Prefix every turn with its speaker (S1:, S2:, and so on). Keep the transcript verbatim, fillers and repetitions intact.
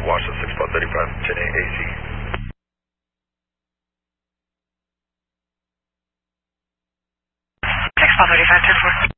S1: Washington six five thirty-five, ten A A C.
S2: six five thirty-five, ten four.